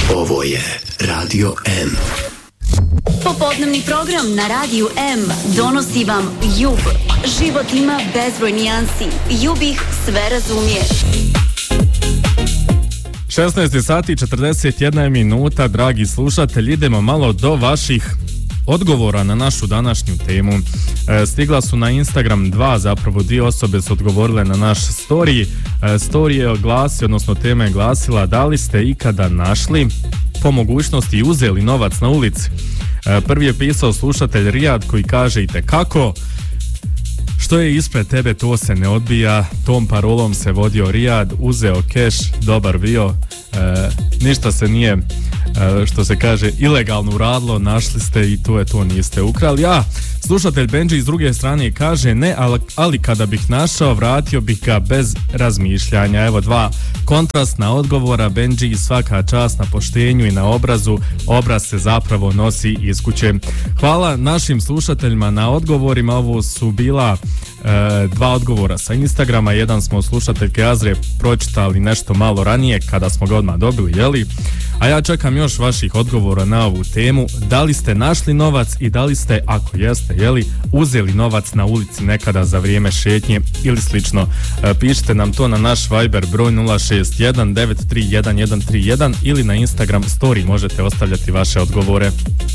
Ovo je Radio M. Popodnevni program na Radiju M donosi vam Jub. Život ima bezbroj nijansi. Jub ih sve razumije. 16 sati 41 minuta, dragi slušatelji, idemo malo do vaših odgovora na našu današnju temu. Stigla su na Instagram dvije osobe su odgovorile na naš story. Story je oglasio, odnosno tema je glasila: da li ste ikada našli, po mogućnosti uzeli novac na ulici? Prvi je pisao slušatelj Rijad koji kaže: itekako, što je ispred tebe to se ne odbija. Tom parolom se vodio Rijad, uzeo keš, dobar bio, ništa se nije, što se kaže, ilegalno uradilo, našli ste i to je to, niste ukrali. Slušatelj Benji iz druge strane kaže: ne, ali kada bih našao, vratio bih ga bez razmišljanja. Evo dva kontrastna odgovora. Benji, svaka čast na poštenju i na obrazu, obraz se zapravo nosi iz kuće. Hvala našim slušateljima na odgovorima. Ovo su bila dva odgovora sa Instagrama. Jedan smo slušateljke Azre pročitali nešto malo ranije kada smo ga odmah dobili, jeli? A ja čekam još vaših odgovora na ovu temu. Da li ste našli novac i da li ste, ako jeste, jeli, uzeli novac na ulici nekada za vrijeme šetnje ili slično? Pišite nam to na naš Viber broj 061 931 131 ili na Instagram story možete ostavljati vaše odgovore.